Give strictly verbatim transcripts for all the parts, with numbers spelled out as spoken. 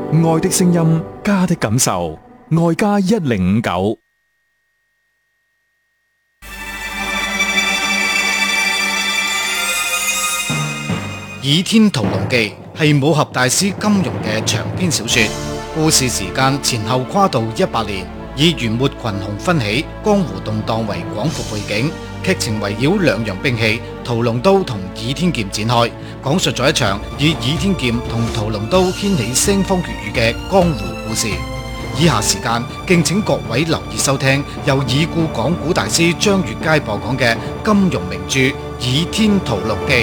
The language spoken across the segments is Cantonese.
愛的聲音，家的感受，愛家一零五九。 《倚天屠龍記》係武俠大師金庸嘅長篇小說，故事時間前後跨度一百年，以元末群雄紛起、江湖動盪為廣闊背景，劇情圍繞兩樣兵器屠龍刀同倚天劍展開，講述咗一場以倚天劍同屠龍刀掀起腥風血雨嘅江湖故事。以下時間敬請各位留意收聽由已故講古大師張月佳播講嘅金庸名著《倚天屠龍記》。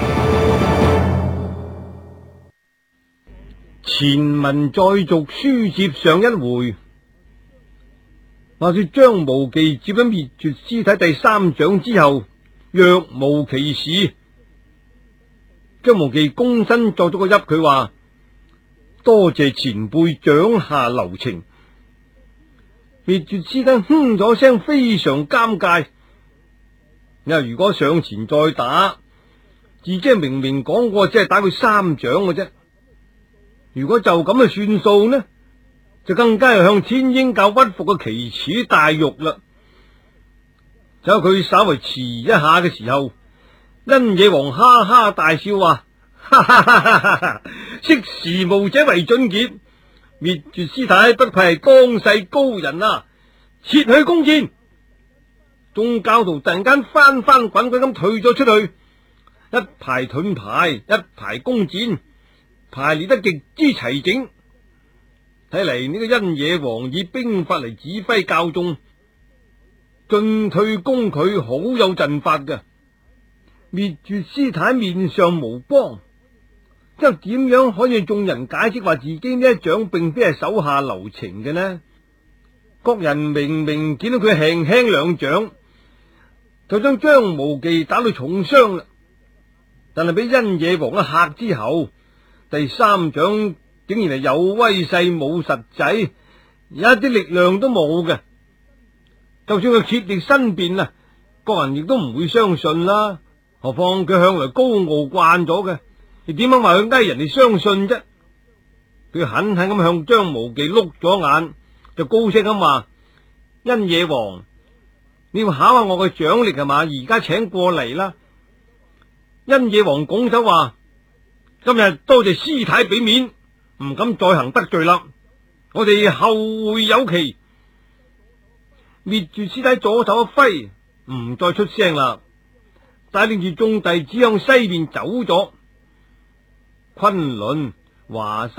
前文再續，書接上一回。話說張無忌接咗滅絕師太第三掌之後，若無其事。張無忌躬身作咗個揖，佢話多謝前輩掌下留情。滅絕師太哼咗聲，非常尷尬。你話如果上前再打，自己明明講過只係打佢三掌嘅啫。如果就咁去算數呢，就更加係向天鷹教屈服嘅奇恥大辱啦。就喺佢稍為遲一下嘅時候，殷野王哈哈大笑話：哈哈哈哈哈！識時務者為俊傑，滅絕師太不愧係當世高人啊！撤去弓箭。眾教徒突然間翻翻滾滾咁退咗出去，一排盾牌，一排弓箭，排列得極之齊整。睇嚟呢個殷野王以兵法嚟指揮教眾，進退攻佢好有陣法嘅。滅絕師太面上無光，即係點樣可以眾人解釋話自己呢一掌並非係手下留情嘅呢？各人明明見到佢輕輕兩掌，就將張無忌打到重傷啦。但係俾殷野王一嚇之後，第三掌竟然係有威勢冇實際，一啲力量都冇嘅。就算佢竭力申辯啊，各人亦都唔會相信啦。何況佢向來高傲慣咗嘅，你點樣話佢嗌人哋相信啫？佢狠狠咁向張無忌碌咗眼，就高聲咁話：殷野王，你要考下我嘅掌力係嘛？而家請過嚟啦！殷野王拱手話：今日多謝師太俾面，唔敢再行得罪啦。我哋後會有期。滅絕師太左手一揮，唔再出聲啦，帶領住眾弟子向西面走咗。昆崙、華山